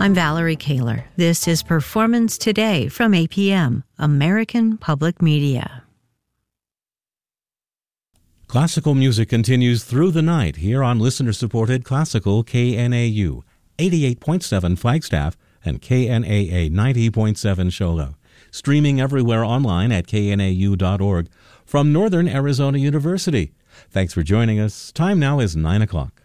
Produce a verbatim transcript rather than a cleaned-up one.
I'm Valerie Kaler. This is Performance Today from A P M, American Public Media. Classical music continues through the night here on listener-supported Classical K N A U, eighty-eight point seven Flagstaff and K N A A ninety point seven Shola. Streaming everywhere online at K N A U dot org from Northern Arizona University. Thanks for joining us. Time now is nine o'clock.